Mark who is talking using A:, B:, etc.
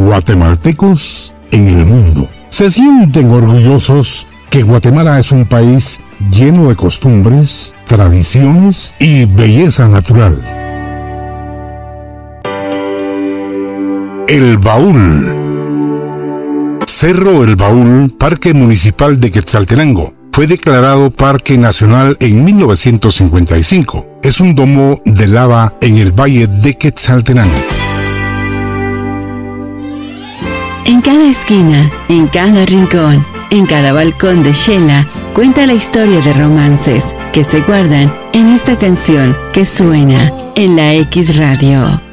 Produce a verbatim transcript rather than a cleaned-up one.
A: guatemaltecos en el mundo. Se sienten orgullosos que Guatemala es un país lleno de costumbres, tradiciones y belleza natural. El Baúl. Cerro El Baúl, Parque Municipal de Quetzaltenango, fue declarado Parque Nacional en mil novecientos cincuenta y cinco. Es un domo de lava en el Valle de Quetzaltenango.
B: En cada esquina, en cada rincón, en cada balcón de Xela, cuenta la historia de romances que se guardan en esta canción que suena en la X Radio.